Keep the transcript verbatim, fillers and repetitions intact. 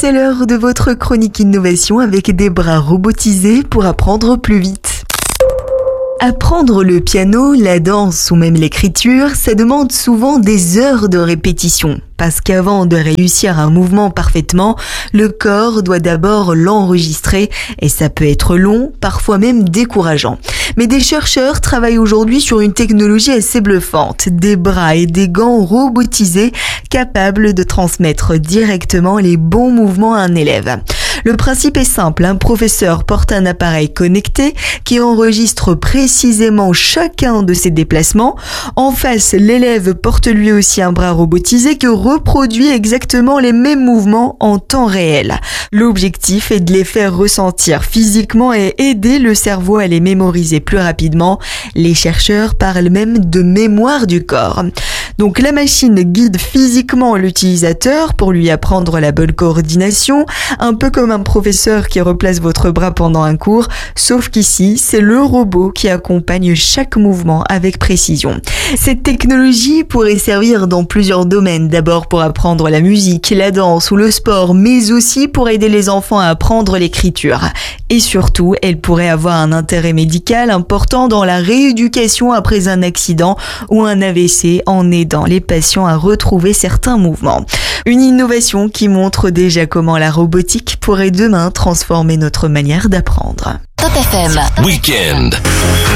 C'est l'heure de votre chronique innovation avec des bras robotisés pour apprendre plus vite. Apprendre le piano, la danse ou même l'écriture, ça demande souvent des heures de répétition. Parce qu'avant de réussir un mouvement parfaitement, le corps doit d'abord l'enregistrer et ça peut être long, parfois même décourageant. Mais des chercheurs travaillent aujourd'hui sur une technologie assez bluffante, des bras et des gants robotisés capables de transmettre directement les bons mouvements à un élève. Le principe est simple, un professeur porte un appareil connecté qui enregistre précisément chacun de ses déplacements. En face, l'élève porte lui aussi un bras robotisé qui reproduit exactement les mêmes mouvements en temps réel. L'objectif est de les faire ressentir physiquement et aider le cerveau à les mémoriser plus rapidement. Les chercheurs parlent même de mémoire du corps. Donc la machine guide physiquement l'utilisateur pour lui apprendre la bonne coordination, un peu comme un professeur qui replace votre bras pendant un cours, sauf qu'ici, c'est le robot qui accompagne chaque mouvement avec précision. Cette technologie pourrait servir dans plusieurs domaines, d'abord pour apprendre la musique, la danse ou le sport, mais aussi pour aider les enfants à apprendre l'écriture. Et surtout, elle pourrait avoir un intérêt médical important dans la rééducation après un accident ou un A V C en aidant les patients à retrouver certains mouvements. Une innovation qui montre déjà comment la robotique pourrait demain transformer notre manière d'apprendre. Top F M. Week-end.